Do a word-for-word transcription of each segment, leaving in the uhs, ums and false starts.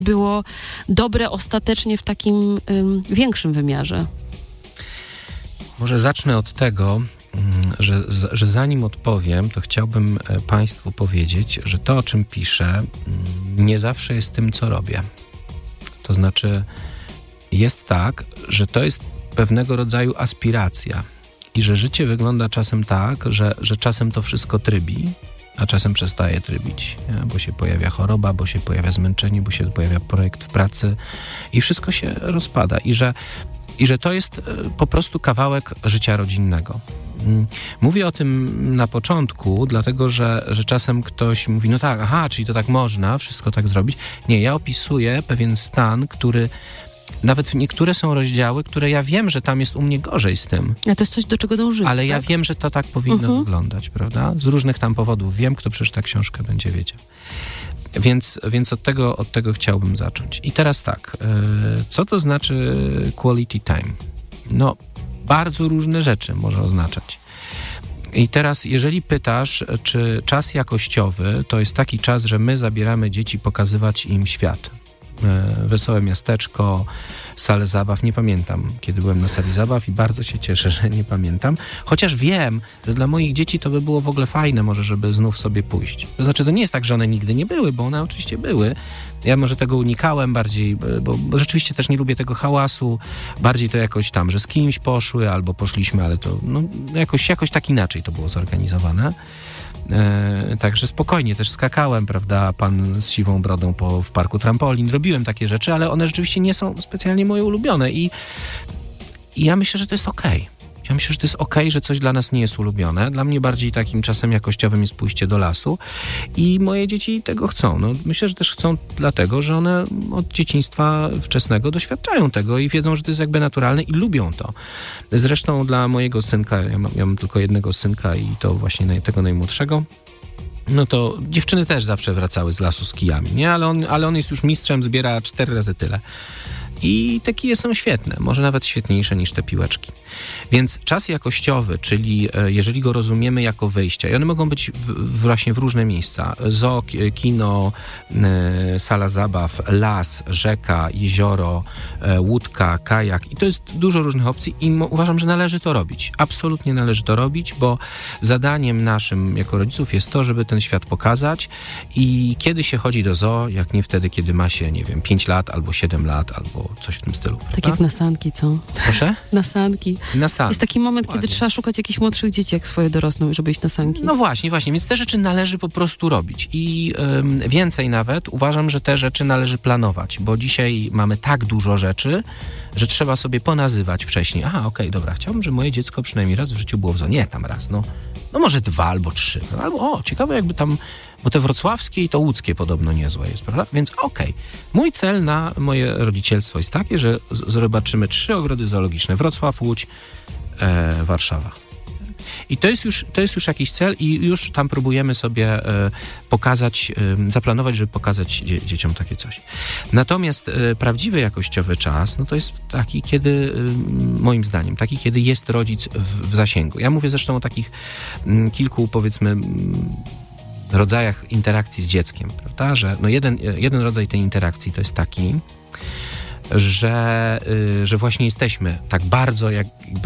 było dobre ostatecznie w takim ym, większym wymiarze? Może zacznę od tego, że, że zanim odpowiem, to chciałbym Państwu powiedzieć, że to, o czym piszę, nie zawsze jest tym, co robię. To znaczy, jest tak, że to jest pewnego rodzaju aspiracja i że życie wygląda czasem tak, że, że czasem to wszystko trybi, a czasem przestaje trybić, nie? Bo się pojawia choroba, bo się pojawia zmęczenie, bo się pojawia projekt w pracy i wszystko się rozpada i że, i że to jest po prostu kawałek życia rodzinnego. Mówię o tym na początku, dlatego że, że czasem ktoś mówi, no tak, aha, czyli to tak można, wszystko tak zrobić. Nie, ja opisuję pewien stan, który nawet niektóre są rozdziały, które ja wiem, że tam jest u mnie gorzej z tym. A to jest coś, do czego dążymy. Ale tak? ja wiem, że to tak powinno uh-huh. wyglądać, prawda? Z różnych tam powodów. Wiem, kto przeczyta książkę, będzie wiedział. Więc, więc od tego, od tego chciałbym zacząć. I teraz tak, co to znaczy quality time? No, bardzo różne rzeczy może oznaczać. I teraz, jeżeli pytasz, czy czas jakościowy to jest taki czas, że my zabieramy dzieci pokazywać im świat. Wesołe miasteczko, salę zabaw. Nie pamiętam, kiedy byłem na sali zabaw i bardzo się cieszę, że nie pamiętam. Chociaż wiem, że dla moich dzieci to by było w ogóle fajne może, żeby znów sobie pójść. To znaczy, to nie jest tak, że one nigdy nie były, bo one oczywiście były. Ja może tego unikałem bardziej, bo, bo rzeczywiście też nie lubię tego hałasu. Bardziej to jakoś tam, że z kimś poszły albo poszliśmy, ale to no, jakoś, jakoś tak inaczej to było zorganizowane. E, także spokojnie też skakałem, prawda, pan z siwą brodą po, w parku trampolin, robiłem takie rzeczy, ale one rzeczywiście nie są specjalnie moje ulubione i, i ja myślę, że to jest okej. Ja myślę, że to jest okej, że coś dla nas nie jest ulubione. Dla mnie bardziej takim czasem jakościowym jest pójście do lasu i moje dzieci tego chcą. No, myślę, że też chcą dlatego, że one od dzieciństwa wczesnego doświadczają tego i wiedzą, że to jest jakby naturalne i lubią to. Zresztą dla mojego synka, ja mam, ja mam tylko jednego synka i to właśnie naj, tego najmłodszego, no to dziewczyny też zawsze wracały z lasu z kijami, nie? Ale on, ale on jest już mistrzem, zbiera cztery razy tyle. I te kije są świetne, może nawet świetniejsze niż te piłeczki. Więc czas jakościowy, czyli jeżeli go rozumiemy jako wyjścia, i one mogą być w, właśnie w różne miejsca, zoo, kino, sala zabaw, las, rzeka, jezioro, łódka, kajak i to jest dużo różnych opcji i uważam, że należy to robić. Absolutnie należy to robić, bo zadaniem naszym jako rodziców jest to, żeby ten świat pokazać i kiedy się chodzi do zoo, jak nie wtedy, kiedy ma się, nie wiem, pięć lat albo siedem lat albo coś w tym stylu. Tak prawda? jak na sanki, co? Proszę? Na sanki. Na sanki. Jest taki moment, Właśnie. kiedy trzeba szukać jakichś młodszych dzieci, jak swoje dorosną, żeby iść na sanki. No właśnie, właśnie. Więc te rzeczy należy po prostu robić. I ym, więcej nawet uważam, że te rzeczy należy planować, bo dzisiaj mamy tak dużo rzeczy, że trzeba sobie ponazywać wcześniej. Aha, okej, okay, dobra, chciałbym, żeby moje dziecko przynajmniej raz w życiu było w zoo. Nie, tam raz, no. No może dwa albo trzy. No, albo, o, ciekawe jakby tam, bo te wrocławskie i to łódzkie podobno niezłe jest, prawda? Więc okej. Okay. Mój cel na moje rodzicielstwo jest taki, że z- zobaczymy trzy ogrody zoologiczne. Wrocław, Łódź, e, Warszawa. I to jest już, to jest już jakiś cel i już tam próbujemy sobie e, pokazać, e, zaplanować, żeby pokazać dzie- dzieciom takie coś. Natomiast e, prawdziwy jakościowy czas, no to jest taki, kiedy, e, moim zdaniem, taki, kiedy jest rodzic w, w zasięgu. Ja mówię zresztą o takich m, kilku, powiedzmy, m, rodzajach interakcji z dzieckiem, prawda? Że no jeden, jeden rodzaj tej interakcji to jest taki, że, y, że właśnie jesteśmy tak bardzo jakby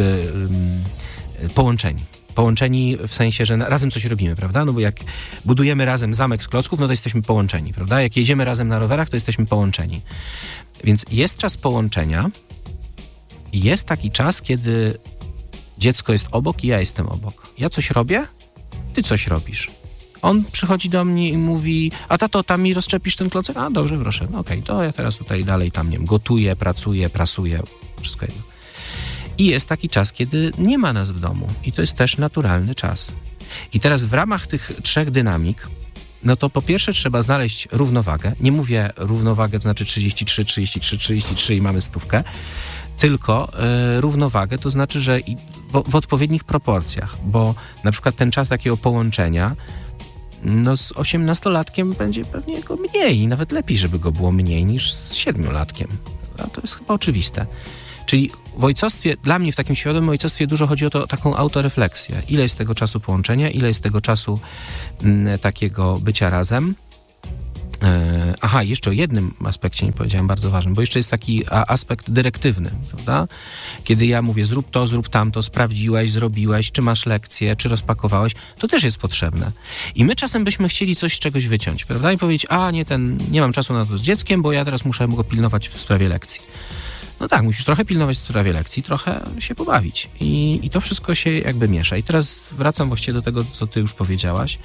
y, połączeni. Połączeni w sensie, że razem coś robimy, prawda? No bo jak budujemy razem zamek z klocków, no to jesteśmy połączeni, prawda? Jak jedziemy razem na rowerach, to jesteśmy połączeni. Więc jest czas połączenia i jest taki czas, kiedy dziecko jest obok i ja jestem obok. Ja coś robię, ty coś robisz. On przychodzi do mnie i mówi, a tato, tam mi rozczepisz ten klocek? A dobrze, proszę, no okej, okay, to ja teraz tutaj dalej tam, nie wiem, gotuję, pracuję, prasuję, wszystko jedno. I jest taki czas, kiedy nie ma nas w domu i to jest też naturalny czas. I teraz w ramach tych trzech dynamik, no to po pierwsze trzeba znaleźć równowagę. Nie mówię równowagę, to znaczy trzydzieści trzy, trzydzieści trzy, trzydzieści trzy i mamy stówkę, tylko y, równowagę, to znaczy, że i w, w odpowiednich proporcjach, bo na przykład ten czas takiego połączenia, no z osiemnastolatkiem będzie pewnie go mniej i nawet lepiej, żeby go było mniej niż z siedmiolatkiem. A to jest chyba oczywiste. Czyli w ojcostwie, dla mnie w takim świadomym ojcostwie dużo chodzi o to, taką autorefleksję. Ile jest tego czasu połączenia, ile jest tego czasu m, takiego bycia razem. Aha, jeszcze o jednym aspekcie nie powiedziałem, bardzo ważnym, bo jeszcze jest taki aspekt dyrektywny, prawda? Kiedy ja mówię, zrób to, zrób tamto, sprawdziłeś, zrobiłeś, czy masz lekcję, czy rozpakowałeś, to też jest potrzebne. I my czasem byśmy chcieli coś z czegoś wyciąć, prawda? I powiedzieć, a nie, ten, nie mam czasu na to z dzieckiem, bo ja teraz muszę go pilnować w sprawie lekcji. No tak, musisz trochę pilnować w sprawie lekcji, trochę się pobawić. I, i to wszystko się jakby miesza. I teraz wracam właściwie do tego, co ty już powiedziałaś.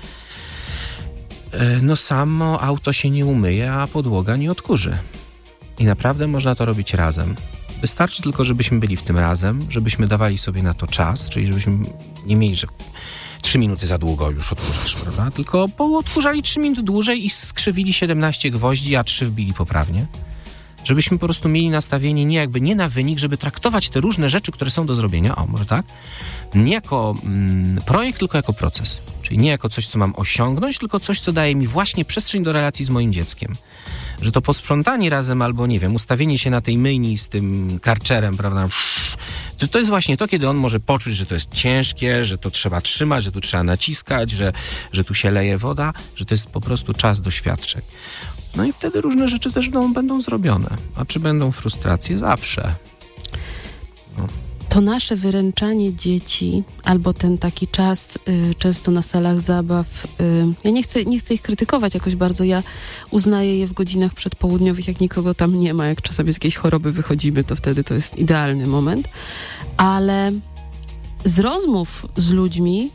No samo auto się nie umyje, a podłoga nie odkurzy. I naprawdę można to robić razem. Wystarczy tylko, żebyśmy byli w tym razem, żebyśmy dawali sobie na to czas, czyli żebyśmy nie mieli, że trzy minuty za długo już odkurzasz, prawda? Tylko odkurzali trzy minuty dłużej i skrzywili siedemnaście gwoździ, a trzy wbili poprawnie. Żebyśmy po prostu mieli nastawienie nie jakby nie na wynik, żeby traktować te różne rzeczy, które są do zrobienia, o może tak, nie jako mm, projekt, tylko jako proces. Czyli nie jako coś, co mam osiągnąć, tylko coś, co daje mi właśnie przestrzeń do relacji z moim dzieckiem. Że to posprzątanie razem albo, nie wiem, ustawienie się na tej myjni z tym karczerem, prawda, że to jest właśnie to, kiedy on może poczuć, że to jest ciężkie, że to trzeba trzymać, że tu trzeba naciskać, że, że tu się leje woda, że to jest po prostu czas doświadczeń. No i wtedy różne rzeczy też będą, będą zrobione. A czy będą frustracje? Zawsze. No. To nasze wyręczanie dzieci, albo ten taki czas y, często na salach zabaw, y, ja nie chcę, nie chcę ich krytykować jakoś bardzo, ja uznaję je w godzinach przedpołudniowych, jak nikogo tam nie ma, jak czasami z jakiejś choroby wychodzimy, to wtedy to jest idealny moment, ale z rozmów z ludźmi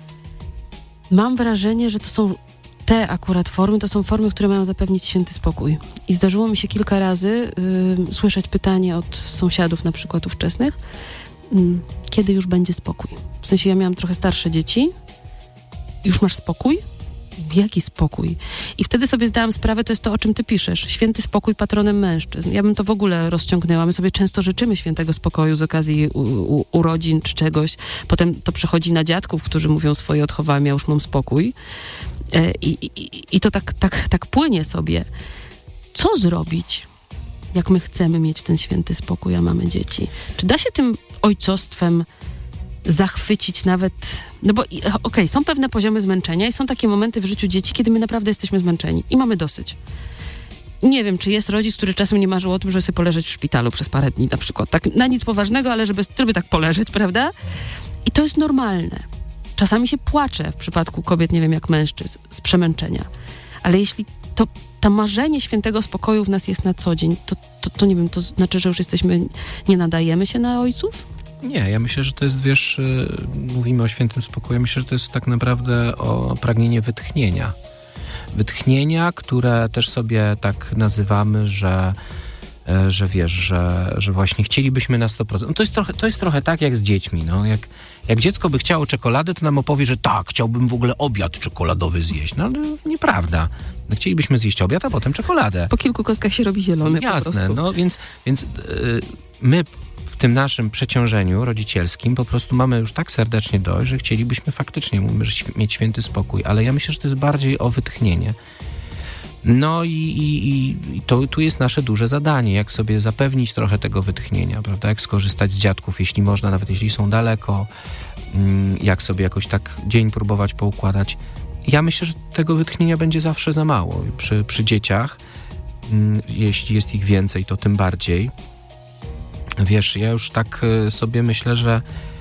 mam wrażenie, że to są te akurat formy, to są formy, które mają zapewnić święty spokój. I zdarzyło mi się kilka razy y, słyszeć pytanie od sąsiadów, na przykład ówczesnych, y, kiedy już będzie spokój? W sensie ja miałam trochę starsze dzieci. Już masz spokój? Jaki spokój? I wtedy sobie zdałam sprawę, to jest to, o czym ty piszesz. Święty spokój patronem mężczyzn. Ja bym to w ogóle rozciągnęła. My sobie często życzymy świętego spokoju z okazji u, u, urodzin czy czegoś. Potem to przechodzi na dziadków, którzy mówią swoje odchowałem, ja już mam spokój. I, i, i to tak, tak, tak płynie sobie. Co zrobić, jak my chcemy mieć ten święty spokój, a mamy dzieci? Czy da się tym ojcostwem zachwycić nawet... No bo okej, okay, są pewne poziomy zmęczenia i są takie momenty w życiu dzieci, kiedy my naprawdę jesteśmy zmęczeni i mamy dosyć. Nie wiem, czy jest rodzic, który czasem nie marzył o tym, żeby sobie poleżeć w szpitalu przez parę dni na przykład. Tak na nic poważnego, ale żeby, żeby tak poleżeć, prawda? I to jest normalne. Czasami się płacze w przypadku kobiet, nie wiem jak mężczyzn, z przemęczenia. Ale jeśli to, to marzenie świętego spokoju w nas jest na co dzień, to, to, to nie wiem, to znaczy, że już jesteśmy, nie nadajemy się na ojców? Nie, ja myślę, że to jest, wiesz, mówimy o świętym spokoju, myślę, że to jest tak naprawdę o pragnienie wytchnienia. Wytchnienia, które też sobie tak nazywamy, że że wiesz, że, że właśnie chcielibyśmy na sto procent. No to jest trochę, to jest trochę tak jak z dziećmi. No. Jak, jak dziecko by chciało czekoladę, to nam opowie, że tak, chciałbym w ogóle obiad czekoladowy zjeść. No ale nieprawda. No, chcielibyśmy zjeść obiad, a potem czekoladę. Po kilku kostkach się robi zielony. Jasne, po prostu. No więc, więc yy, my w tym naszym przeciążeniu rodzicielskim po prostu mamy już tak serdecznie dość, że chcielibyśmy faktycznie mieć święty spokój, ale ja myślę, że to jest bardziej o wytchnienie. No i, i, i to tu jest nasze duże zadanie, jak sobie zapewnić trochę tego wytchnienia, prawda? Jak skorzystać z dziadków, jeśli można, nawet jeśli są daleko, jak sobie jakoś tak dzień próbować poukładać. Ja myślę, że tego wytchnienia będzie zawsze za mało. Przy, przy dzieciach, jeśli jest ich więcej, to tym bardziej. Wiesz, ja już tak sobie myślę, że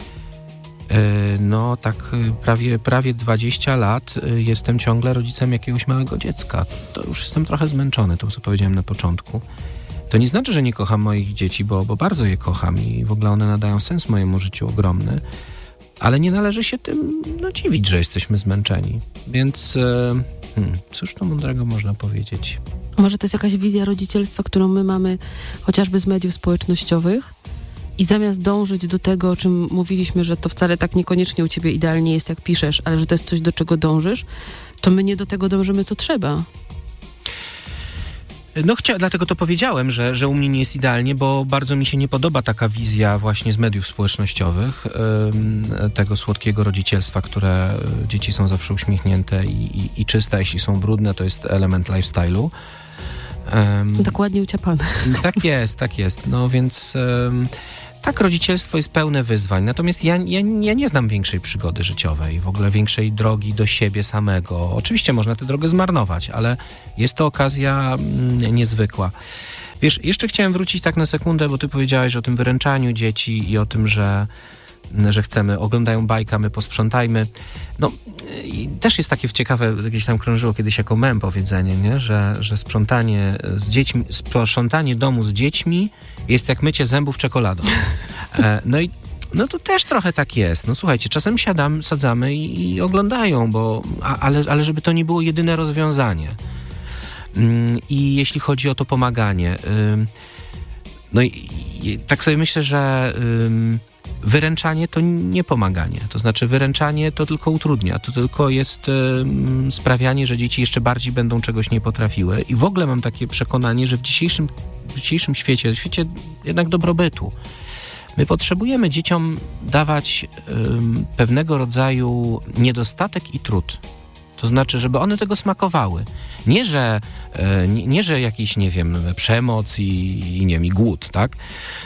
no tak prawie, prawie dwadzieścia lat jestem ciągle rodzicem jakiegoś małego dziecka. To już jestem trochę zmęczony, to co powiedziałem na początku. To nie znaczy, że nie kocham moich dzieci, bo, bo bardzo je kocham i w ogóle one nadają sens mojemu życiu ogromny, ale nie należy się tym no, dziwić, że jesteśmy zmęczeni. Więc hmm, cóż to mądrego można powiedzieć? Może to jest jakaś wizja rodzicielstwa, którą my mamy chociażby z mediów społecznościowych? I zamiast dążyć do tego, o czym mówiliśmy, że to wcale tak niekoniecznie u ciebie idealnie jest, jak piszesz, ale że to jest coś, do czego dążysz, to my nie do tego dążymy, co trzeba. No chcia, dlatego to powiedziałem, że, że u mnie nie jest idealnie, bo bardzo mi się nie podoba taka wizja właśnie z mediów społecznościowych, yy, tego słodkiego rodzicielstwa, które dzieci są zawsze uśmiechnięte i, i, i czyste, jeśli są brudne, to jest element lifestyle'u. Um, tak ładnie uciapane. Tak jest, tak jest. No więc um, tak, rodzicielstwo jest pełne wyzwań, natomiast ja, ja, ja nie znam większej przygody życiowej, w ogóle większej drogi do siebie samego. Oczywiście można tę drogę zmarnować, ale jest to okazja mm, niezwykła. Wiesz, jeszcze chciałem wrócić tak na sekundę, bo ty powiedziałeś o tym wyręczaniu dzieci i o tym, że że chcemy, oglądają bajka, my posprzątajmy. No, i też jest takie ciekawe, gdzieś tam krążyło kiedyś jako mem powiedzenie, nie? Że, że sprzątanie z dziećmi, sprzątanie domu z dziećmi jest jak mycie zębów czekoladą. E, no i no to też trochę tak jest. No słuchajcie, czasem siadam, sadzamy i, i oglądają, bo, a, ale, ale żeby to nie było jedyne rozwiązanie. Ym, I jeśli chodzi o to pomaganie, ym, no i, i tak sobie myślę, że ym, wyręczanie to nie pomaganie. To znaczy wyręczanie to tylko utrudnia. To tylko jest y, sprawianie, że dzieci jeszcze bardziej będą czegoś nie potrafiły. I w ogóle mam takie przekonanie, że w dzisiejszym, w dzisiejszym świecie, w świecie jednak dobrobytu, my potrzebujemy dzieciom dawać y, pewnego rodzaju niedostatek i trud. To znaczy, żeby one tego smakowały. Nie, że, y, nie, nie, że jakiś, nie wiem, przemoc i, i nie wiem, i głód, tak?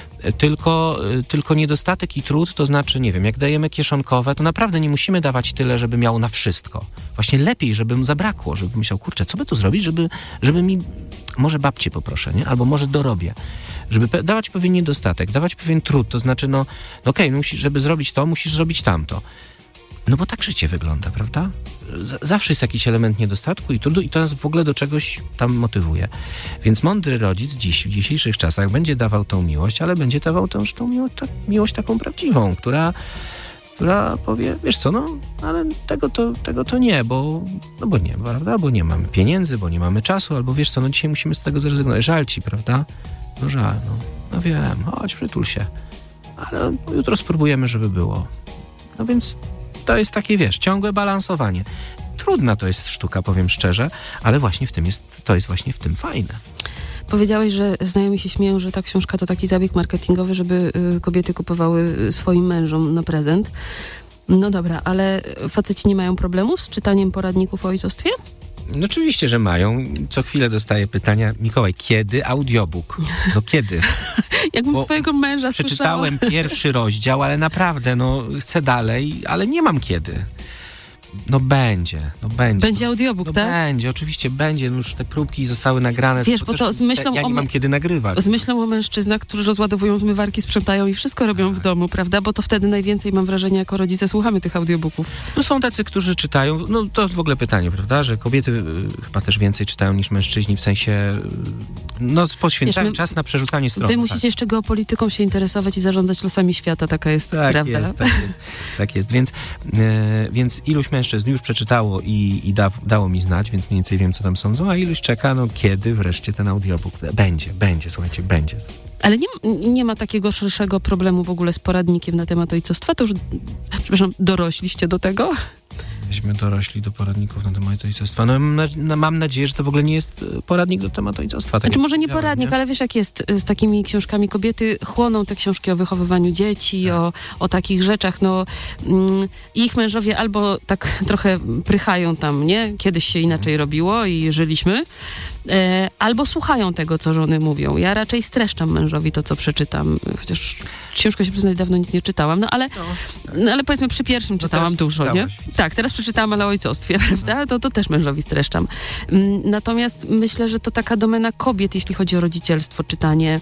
Tylko, tylko niedostatek i trud, to znaczy, nie wiem, jak dajemy kieszonkowe, to naprawdę nie musimy dawać tyle, żeby miał na wszystko. Właśnie lepiej, żeby mu zabrakło, żeby myślał, kurczę, co by tu zrobić, żeby, żeby mi, może babcię poproszę, nie? Albo może dorobię. Żeby pe- dawać pewien niedostatek, dawać pewien trud, to znaczy, no, no okej, okay, żeby zrobić to, musisz zrobić tamto. No bo tak życie wygląda, prawda? Z- zawsze jest jakiś element niedostatku i trudu i to nas w ogóle do czegoś tam motywuje. Więc mądry rodzic dziś, w dzisiejszych czasach będzie dawał tą miłość, ale będzie dawał też tą miłość, ta, miłość taką prawdziwą, która, która powie, wiesz co, no, ale tego to, tego to nie, bo, no bo nie, prawda? Bo nie mamy pieniędzy, bo nie mamy czasu, albo wiesz co, no dzisiaj musimy z tego zrezygnować. Żal ci, prawda? No żal, no, no wiem, chodź, przytul się. Ale jutro spróbujemy, żeby było. No więc to jest takie, wiesz, ciągłe balansowanie. Trudna to jest sztuka, powiem szczerze, ale właśnie w tym jest, to jest właśnie w tym fajne. Powiedziałeś, że znajomi się śmieją, że ta książka to taki zabieg marketingowy, żeby y, kobiety kupowały swoim mężom na prezent. No dobra, ale faceci nie mają problemów z czytaniem poradników o ojcostwie? No oczywiście, że mają. Co chwilę dostaję pytania, Mikołaj, kiedy audiobook? No kiedy? Jakbym Bo swojego męża przeczytałem słyszała. pierwszy rozdział, ale naprawdę, no chcę dalej, ale nie mam kiedy. No będzie, no będzie. Będzie audiobook, no, tak? Będzie, oczywiście będzie. No już te próbki zostały nagrane. Wiesz, bo to z myślą ja nie o mam kiedy nagrywać. Z myślą o mężczyznach, którzy rozładowują zmywarki, sprzątają i wszystko robią w domu, prawda? Bo to wtedy najwięcej, mam wrażenie, jako rodzice słuchamy tych audiobooków. No są tacy, którzy czytają, no to jest w ogóle pytanie, prawda, że kobiety y, chyba też więcej czytają niż mężczyźni, w sensie, y, no poświęcają Wiesz, my, czas na przerzucanie stron. Wy musicie tak. jeszcze geopolityką się interesować i zarządzać losami świata, taka jest tak prawda. Jest, tak jest, tak jest, więc, y, więc iluś mężczyzn już przeczytało i, i da, dało mi znać, więc mniej więcej wiem, co tam sądzą, a iluś czeka, no kiedy wreszcie ten audiobook będzie, będzie, słuchajcie, będzie. Ale nie, nie ma takiego szerszego problemu w ogóle z poradnikiem na temat ojcostwa? To już, przepraszam, dorośliście do tego? Myśmy dorośli do poradników na temat ojcostwa. No, no, mam nadzieję, że to w ogóle nie jest poradnik do tematu ojcostwa. Tak znaczy może nie poradnik, nie? ale wiesz jak jest z takimi książkami. Kobiety chłoną te książki o wychowywaniu dzieci, tak. o, o takich rzeczach. No, mm, ich mężowie albo tak trochę prychają tam, nie? Kiedyś się inaczej hmm. robiło i żyliśmy. E, albo słuchają tego, co żony mówią. Ja raczej streszczam mężowi to, co przeczytam. Chociaż ciężko się przyznać, dawno nic nie czytałam. No ale, no, tak. no, ale powiedzmy przy pierwszym no czytałam dużo, nie? Tak, teraz przeczytałam, ale o ojcostwie, prawda? To, to też mężowi streszczam. Natomiast myślę, że to taka domena kobiet, jeśli chodzi o rodzicielstwo, czytanie,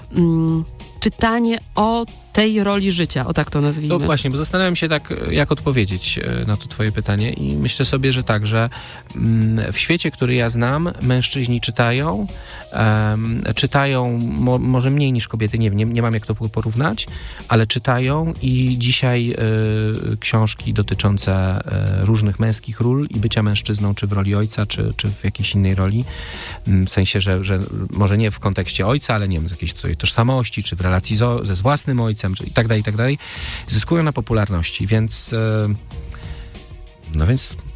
mm, czytanie o tej roli życia, o tak to nazwijmy. No właśnie, bo zastanawiam się tak, jak odpowiedzieć na to twoje pytanie i myślę sobie, że tak, że mm, w świecie, który ja znam, mężczyźni czytają, um, czytają mo, może mniej niż kobiety, nie wiem, nie, nie mam jak to porównać, ale czytają i dzisiaj y, książki dotyczące y, różnych męskich ról i bycia mężczyzną, czy w roli ojca, czy, czy w jakiejś innej roli, w sensie, że, że może nie w kontekście ojca, ale nie wiem, jakiejś tutaj tożsamości, czy w relacji zo, ze z własnym ojcem, i tak dalej, i tak dalej, zyskują na popularności, więc no więc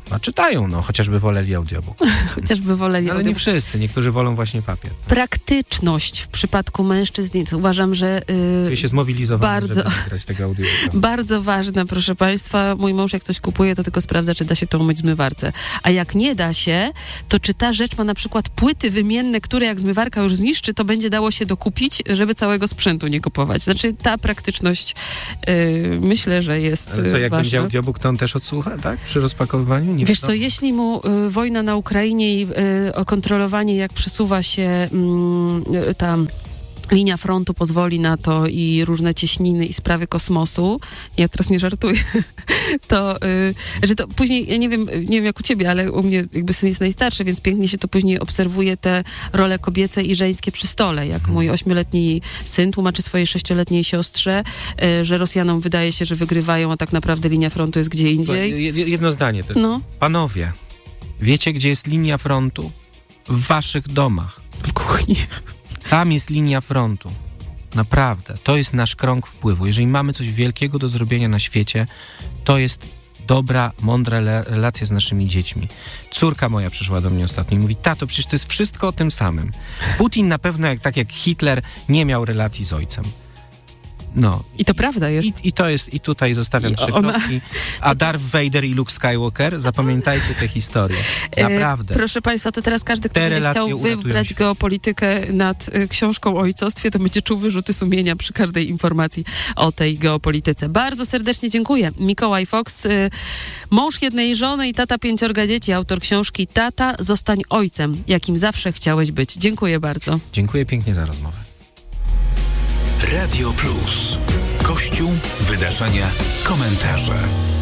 A czytają, no, chociażby woleli audiobook. Chociażby woleli Ale audiobook. nie wszyscy, niektórzy wolą właśnie papier. Praktyczność w przypadku mężczyzn, uważam, że... Yy, Czuję się zmobilizowany, bardzo, żeby nagrać tego audiobooka. Bardzo ważne, proszę państwa. Mój mąż jak coś kupuje, to tylko sprawdza, czy da się to umyć w zmywarce. A jak nie da się, to czy ta rzecz ma na przykład płyty wymienne, które jak zmywarka już zniszczy, to będzie dało się dokupić, żeby całego sprzętu nie kupować. Znaczy ta praktyczność yy, myślę, że jest Ale co, jak ważna. będzie audiobook, to on też odsłucha, tak? Przy rozpakowywaniu? Nie Wiesz wiadomo. co, jeśli mu y, wojna na Ukrainie i y, o kontrolowanie, jak przesuwa się y, tam linia frontu pozwoli na to i różne cieśniny i sprawy kosmosu, ja teraz nie żartuję, to, y, że to później, ja nie wiem, nie wiem jak u ciebie, ale u mnie jakby syn jest najstarszy, więc pięknie się to później obserwuje te role kobiece i żeńskie przy stole, jak mój ośmioletni syn tłumaczy swojej sześcioletniej siostrze, y, że Rosjanom wydaje się, że wygrywają, a tak naprawdę linia frontu jest gdzie indziej. Jedno zdanie tylko. No. Panowie, wiecie, gdzie jest linia frontu? W waszych domach. W kuchni. Tam jest linia frontu. Naprawdę. To jest nasz krąg wpływu. Jeżeli mamy coś wielkiego do zrobienia na świecie, to jest dobra, mądra le- relacja z naszymi dziećmi. Córka moja przyszła do mnie ostatnio i mówi: tato, przecież to jest wszystko o tym samym. Putin na pewno, jak, tak jak Hitler, nie miał relacji z ojcem. No. I to prawda jest. I, i to jest, i tutaj zostawiam I trzy ona- kropki. A Darth Vader i Luke Skywalker, zapamiętajcie tę historię. Naprawdę. E, proszę państwa, to teraz każdy, kto Te będzie relacje chciał uratują wybrać świat. geopolitykę nad y, książką o ojcostwie, to będzie czuł wyrzuty sumienia przy każdej informacji o tej geopolityce. Bardzo serdecznie dziękuję. Mikołaj Fox, y, mąż jednej żony i tata pięciorga dzieci, autor książki Tata, zostań ojcem, jakim zawsze chciałeś być. Dziękuję bardzo. Dziękuję pięknie za rozmowę. Radio Plus. Kościół, wydarzenia, komentarze.